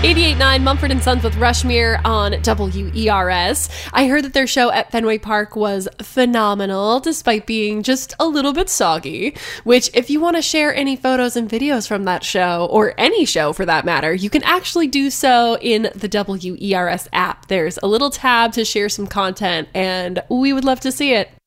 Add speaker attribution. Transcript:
Speaker 1: 88.9 Mumford & Sons with Rushmere on WERS. I heard that their show at Fenway Park was phenomenal, despite being just a little bit soggy, which if you want to share any photos and videos from that show, or any show for that matter, you can actually do so in the WERS app. There's a little tab to share some content, and we would love to see it.